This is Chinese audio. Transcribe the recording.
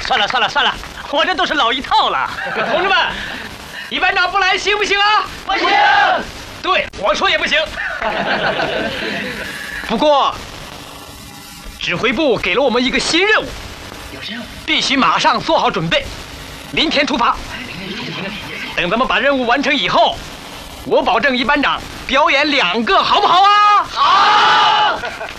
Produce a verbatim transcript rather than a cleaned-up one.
算了算了算了，我这都是老一套了。同志们，一班长不来行不行啊？ 不行。 对，我说也不行。不过，指挥部给了我们一个新任务， 有任务， 必须马上做好准备，明天出发。等咱们把任务完成以后，我保证一班长表演两个，好不好啊？ 好。